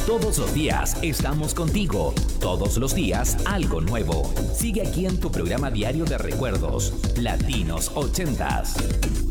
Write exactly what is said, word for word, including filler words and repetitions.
Todos los días estamos contigo. Todos los días algo nuevo. Sigue aquí en tu programa diario de recuerdos, Latinos ochentas.